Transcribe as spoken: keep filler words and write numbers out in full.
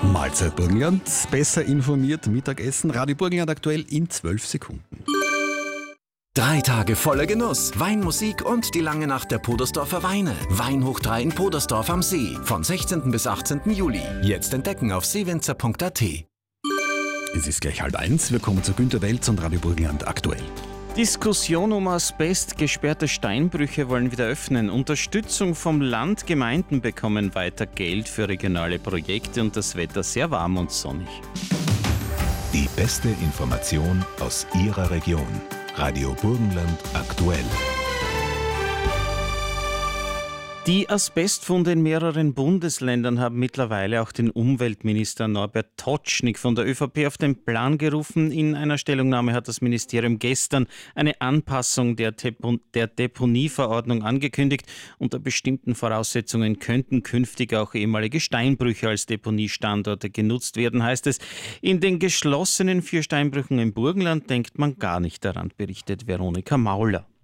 Mahlzeit Burgenland, besser informiert, Mittagessen, Radio Burgenland aktuell in zwölf Sekunden. Drei Tage voller Genuss, Weinmusik und die lange Nacht der Podersdorfer Weine. Wein hoch drei in Podersdorf am See. Von sechzehnten bis achtzehnten Juli. Jetzt entdecken auf seewinzer punkt a t. Es ist gleich halb eins. Wir kommen zu Günter Welz und Radio Burgenland aktuell. Diskussion um Asbest, gesperrte Steinbrüche wollen wieder öffnen. Unterstützung vom Land, Gemeinden bekommen weiter Geld für regionale Projekte und das Wetter sehr warm und sonnig. Die beste Information aus Ihrer Region. Radio Burgenland aktuell. Die Asbestfunde in mehreren Bundesländern haben mittlerweile auch den Umweltminister Norbert Totschnig von der ÖVP auf den Plan gerufen. In einer Stellungnahme hat das Ministerium gestern eine Anpassung der, Depo- der Deponieverordnung angekündigt. Unter bestimmten Voraussetzungen könnten künftig auch ehemalige Steinbrüche als Deponiestandorte genutzt werden, heißt es. In den geschlossenen vier Steinbrüchen im Burgenland denkt man gar nicht daran, berichtet Veronika Mauler.